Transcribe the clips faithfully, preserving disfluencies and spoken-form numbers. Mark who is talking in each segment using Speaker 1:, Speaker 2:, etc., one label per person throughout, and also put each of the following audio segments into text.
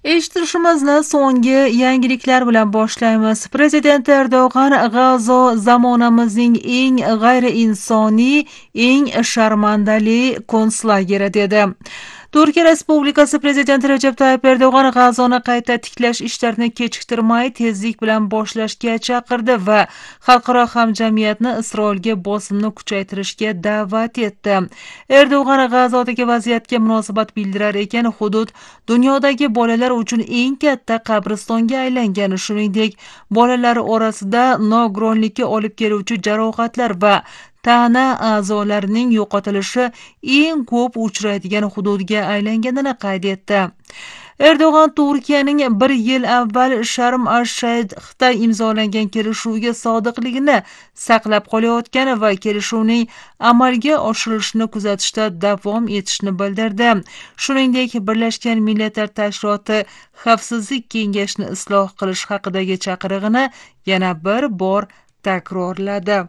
Speaker 1: Eshittirishimizni so'nggi yangiliklar bilan boshlaymiz. Prezident Erdo'g'an G'azo zamonamizning eng g'ayriinsoniy, eng sharmandali konslageri dedi. Turkiya Respublikasi Prezidenti Recep Tayyip Erdo'g'an G'azoni qayta tiklash ishlarini kechiktirmay tezlik bilan boshlashga chaqirdi va xalqaro hamjamiyatni Isroilga bosimni kuchaytirishga da'vat etdi. Erdo'g'an G'azodagi vaziyatga munosabat bildirar ekan, hudud dunyodagi bolalar uchun eng katta qabristonga aylangani, shuningdek, bolalar orasida nogironlikka olib keluvchi jarohatlar va tana a'zolarining yo'qotilishi eng ko'p uchraydigan hududga aylanganini qayd etdi. Erdo'g'an Turkiyaning bir yil avval Sharm ash-Shayxda imzolangan kelishuvga sodiqligini saqlab qolayotgani va kelishuvning amalga oshirilishini kuzatishda davom etishini bildirdi. Shuningdek, Birlashgan Millatlar Tashkiloti Xavfsizlik kengashini isloh qilish haqidagi chaqirig'ini yana bir bor takrorladi.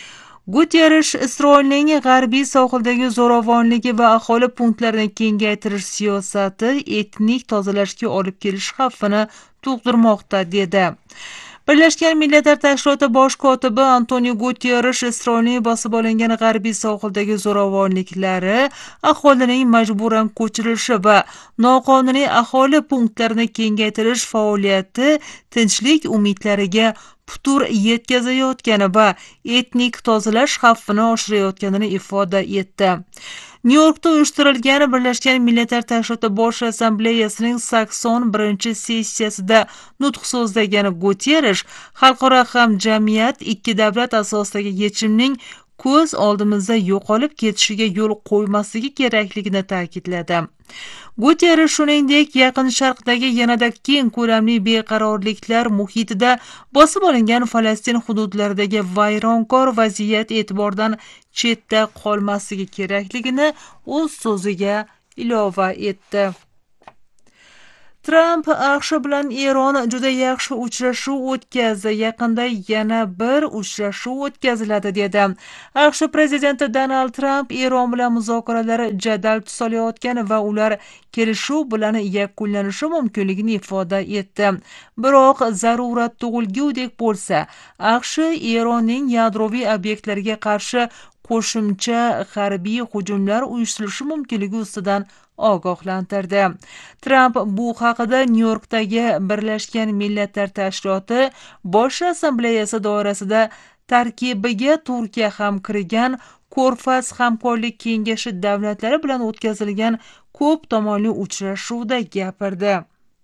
Speaker 1: Guterrish Isroilning g'arbiy sohildagi zo'ravonligi va aholi punktlarini kengaytirish siyosati etnik tozalashga olib kelish xavfini tug'dirmoqda dedi. Birlashgan Millatlar Tashkiloti bosh kotibi Antonio Guterrish Isroilning bosib olingan g'arbiy sohildagi zo'ravonliklari, aholining majburan ko'chirilishi va noqonuniy aholi punktlarini kengaytirish faoliyati tinchlik umidlariga putur yetkazayotgani va etnik tozalash xavfini oshirayotganini ifoda etdi. Nyu-Yorkda uyushtirilgan Birlashgan Millatlar Tashkiloti Bosh Assambleyasining sakson birinchi sessiyasida nutq so'zlagan Guterrish, xalqaro hamjamiyat ikki davlat asosidagi yechimning ko'z oldimizda yo'qolib ketishiga yo'l qo'ymasligi kerakligini ta'kidladi. Guterrish shuningdek, Yaqin Sharqdagi yanada keng ko'lamli beqarorliklar muhitida bosib olingan Falastin hududlaridagi vayronkor vaziyat e'tibordan chetda qolmasligi kerakligini o'z so'ziga ilova etdi. Tramp AQSh bilan Eron juda yaxshi uchrashuv o'tkazdi. Yaqinda yana bir uchrashuv o'tkaziladi dedi. AQSh prezidenti Donald Tramp Eron bilan muzokaralar jadal tuzalayotgani va ular kelishuv bilan yakunlanishi mumkinligini ifoda etdi. Biroq zarurat tug'ilgudek bo'lsa, AQSh Eronning yadroviy obyektlariga qarshi qo'shimcha harbiy hujumlar uyushtirilishi mumkinligi ustidan ogohlantirdi. Tramp bu haqida Nyu-Yorkdagi Birlashgan Millatlar Tashkiloti Bosh Assambleyasi doirasida tarkibiga Turkiya ham kirgan Ko'rfaz hamkorlik kengashi davlatlari bilan o'tkazilgan ko'p tomonli uchrashuvda gapirdi.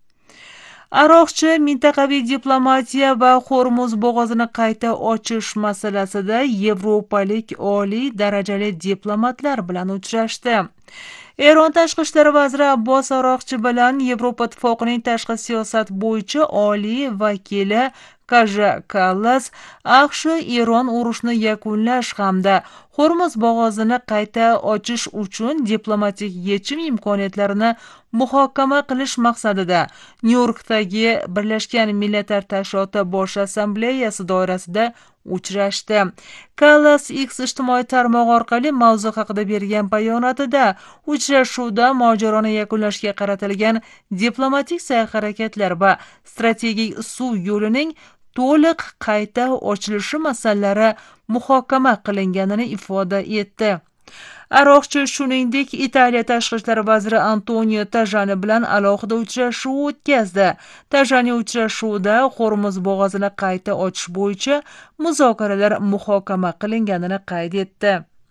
Speaker 1: Aroqchi mintaqaviy diplomatiya va Hormuz bo'g'ozini qayta ochish masalasida yevropalik oliy darajali diplomatlar bilan uchrashdi. Eron tashqi ishlar vaziri Abbos Aroqchi bilan Yevropa ittifoqining tashqi siyosat bo'yicha oliy vakili Kaja Kallas AQSh Eron urushni yakunlash hamda Hormuz bo'g'ozini qayta ochish uchun diplomatik yechim imkoniyatlarini muhokama qilish maqsadida Nyu-Yorkdagi Birlashgan Millatlar Tashkiloti Bosh Assambleyasi doirasida uchrashdi. Kallas X ijtimoiy tarmog'i orqali mavzu haqida bergan bayonotida uchrashuvda mojaroni yakunlashga qaratilgan diplomatik sa'y-harakatlar va strategik suv yo'lining to'liq qayta ochilishi masalalari muhokama qilinganini ifoda etdi. Aroqchi shuningdek Italiya tashqi ishlar vaziri Antonio Tajani bilan alohida uchrashuv o'tkazdi. Tajani uchrashuvda Hormuz bo'g'ozini qayta ochish bo'yicha muzokaralar muhokama qilinganini qayd etdi.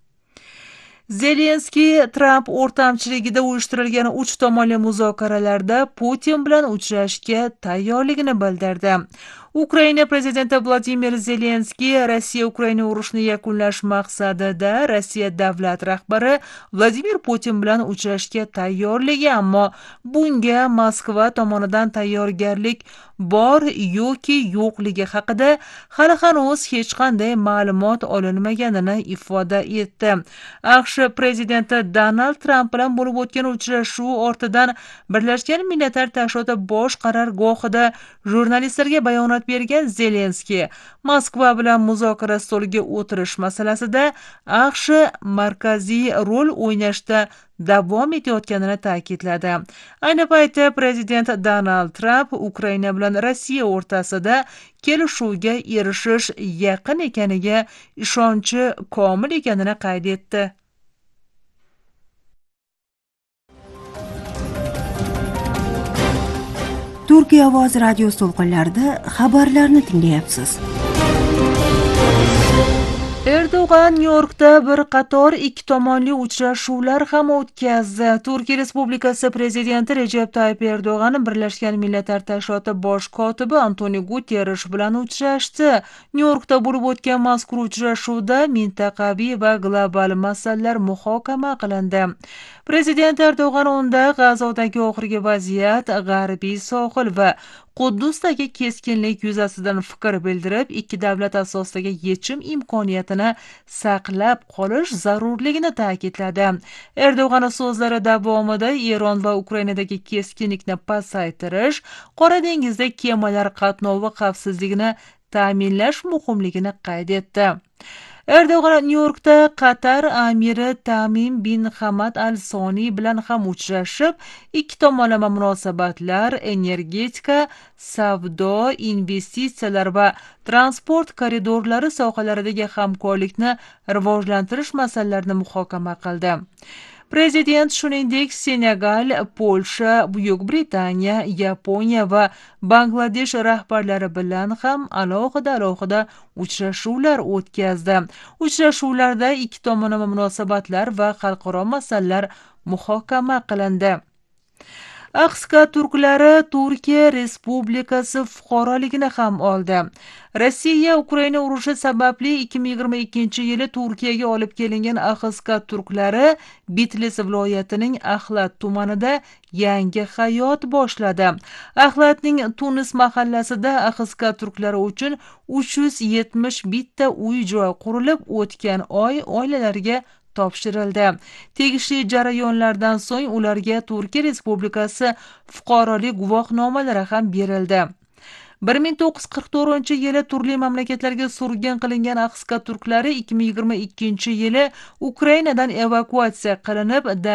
Speaker 1: Zelenskiy Tramp o'rtamchiligida uyushtirilgan uch tomonli muzokaralarda Putin bilan uchrashishga tayyorligini bildirdi. Ukraina prezidenti Vladimir Zelenskiy Rossiya Ukraina urushini yakunlash maqsadida Rossiya davlat rahbari Vladimir Putin bilan uchrashishga tayyorligi, ammo bunga Moskva tomonidan tayyorgarlik bor yoki yo'qligi haqida hali hanuz hech qanday ma'lumot olinmaganini ifoda etdi. AQSh prezidenti Donald Tramp bilan bo'lib o'tgan uchrashuv ortidan Birlashgan Millatlar Tashkiloti bosh qarorgohida jurnalistlarga bayonot bergan Zelenskiy Moskva bilan muzokara stoliga o'tirish masalasida AQSh markaziy rol o'ynashda davom etayotganini ta'kidladi. Ayni paytda prezident Donald Tramp Ukraina bilan Rossiya o'rtasida kelishuvga erishish yaqin ekaniga ishonchi komil ekanini qayd etdi.
Speaker 2: Turkiya ovozi radio to'lqinlarida xabarlarni tinglayapsiz.
Speaker 1: Erdo'g'an Nyu-Yorkda bir qator ikki tomonli uchrashuvlar ham o'tkazdi. Turkiya Respublikasi prezidenti Recep Tayyip Erdo'g'an Birlashgan Millatlar Tashkiloti bosh kotibi Antonio Guterres bilan uchrashdi. Nyu-Yorkda bo'lib o'tgan mazkur uchrashuvda mintaqaviy va global masalalar muhokama qilindi. Prezident Erdo'g'an unda G'azodagi oxirgi vaziyat, G'arbiy sohil va Quddusdagi keskinlik yuzasidan fikr bildirib, ikki davlat asosidagi yechim imkoniyatini saqlab qolish zarurligini ta'kidladi. Erdo'g'an so'zlari davomida Eron va Ukrainadagi keskinlikni pasaytirish, Qora dengizda kemalar qatnovi xavfsizligini ta'minlash muhimligini qayd etdi. Erdo'g'an Nyu-Yorkda Qatar amiri Tamim bin Hamad al-Soni bilan ham uchrashib, ikki tomonlama munosabatlar, energetika, savdo, investitsiyalar va transport koridorlari sohalaridagi hamkorlikni rivojlantirish masalalarini muhokama qildi. Prezident shuningdek Senegal, Polsha, Buyuk Britaniya, Yaponiya va Bangladesh rahbarlari bilan ham alohida-alohida uchrashuvlar o'tkazdi. Uchrashuvlarda ikki tomonlama munosabatlar va xalqaro masalalar muhokama qilindi. Aqska turklari Turkiya Respublikasi fuqaroligini ham oldi. Rossiya Ukraina urushi sababli ikki ming yigirma ikkinchi yili Turkiyaga olib kelingan Aqska turklari Bitlis viloyatining Axlat tumanida yangi hayot boshladi. Axlatning Tunis mahallasida Aqska turklari uchun uch yuz yetmish bitta uy-joy qurilib, o'tgan oy oilalarga topshirildi. Tegishli jarayonlardan so'ng ularga Turkiya Respublikasi fuqarolik guvohnomalari ham berildi. bir ming to'qqiz yuz qirq to'rtinchi yili turli mamlakatlarga surgun qilingan Aqska turklari ikki ming yigirma ikkinchi yili Ukrainadan evakuatsiya qilinib